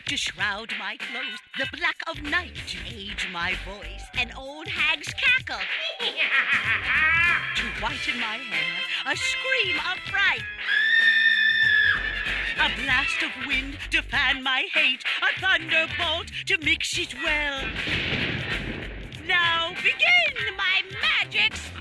to shroud my clothes, the black of night to age my voice, an old hag's cackle to whiten my hair, a scream of fright, a blast of wind to fan my hate, a thunderbolt to mix it well. Now begin my magic spell!